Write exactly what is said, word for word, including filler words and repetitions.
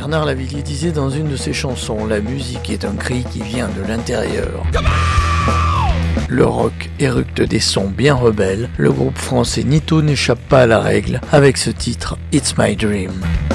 Bernard Lavilliers disait dans une de ses chansons, la musique est un cri qui vient de l'intérieur. Le rock éructe des sons bien rebelles, le groupe français Nito n'échappe pas à la règle avec ce titre It's My Dream.